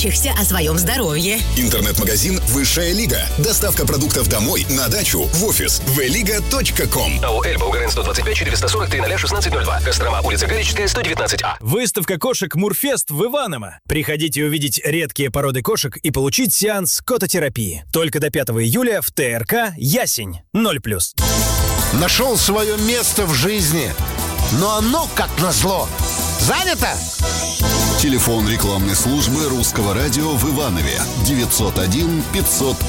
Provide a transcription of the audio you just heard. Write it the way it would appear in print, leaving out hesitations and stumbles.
заботящихся о своем здоровье. Интернет-магазин «Высшая лига». Доставка продуктов домой, на дачу, в офис. vliga.com. АО «Эльба», УГРН 125 440 001602. Кострома, улица Горическая, 119А. Выставка кошек «Мурфест» в Иваново. Приходите увидеть редкие породы кошек и получить сеанс кототерапии. Только до 5 июля в ТРК «Ясень». 0+. Нашел свое место в жизни, но оно, как назло, занято. Телефон рекламной службы Русского радио в Иванове 901 500